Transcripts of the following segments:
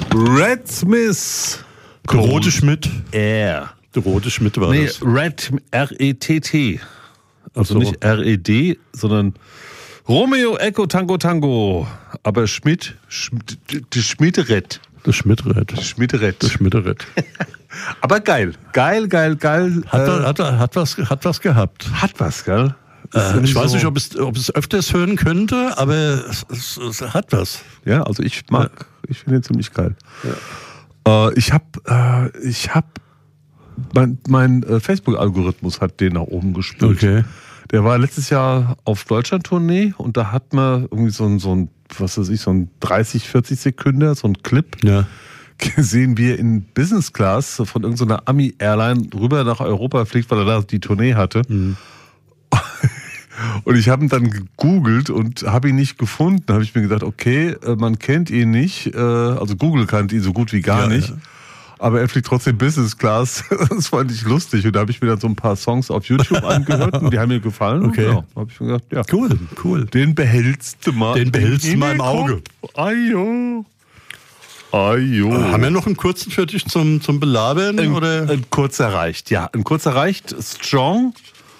Red Smith. Rote Schmidt. R. Rote Schmidt war das. Red, R-E-T-T. Also so. nicht R-E-D, sondern Romeo Echo Tango Tango. Aber Schmidt, die Schmidt-Red. Das Schmidt-Red. Schmidt-Red. Das Schmidt-Red. Aber geil. Geil. Hat was gehabt. Hat was, gell? Ich weiß nicht, ob es öfters hören könnte, aber es hat was. Ja, also ich finde ihn ziemlich geil. Ja. Ich habe mein Facebook-Algorithmus hat den nach oben gespült. Okay. Der war letztes Jahr auf Deutschland-Tournee und da hat man irgendwie so ein was weiß ich, so ein 30, 40 Sekunden, so ein Clip gesehen, wie er in Business Class von irgendeiner Ami-Airline rüber nach Europa fliegt, weil er da die Tournee hatte. Mhm. Und ich habe ihn dann gegoogelt und habe ihn nicht gefunden. Da habe ich mir gedacht, okay, man kennt ihn nicht, also Google kannte ihn so gut wie gar nicht. Ja. Aber er fliegt trotzdem Business Class. Das fand ich lustig. Und da habe ich mir dann so ein paar Songs auf YouTube angehört und die haben mir gefallen. Okay. Ja, habe ich mir gedacht, ja. Cool. Den behältst du mal. Den behältst du mal im Auge. Ajo. Haben wir noch einen kurzen für dich zum Belabern? Ein kurzer reicht, ja. Ein kurzer reicht. Strong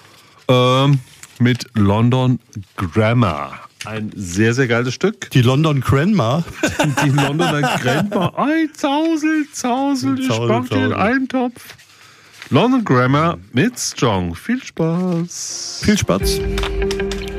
mit London Grammar. Ein sehr, sehr geiles Stück. Die London Grandma. Die Londoner Grandma. Ei, Zausel, ich mach dir in einen Topf. London Grammar mit Strong. Viel Spaß. Viel Spaß.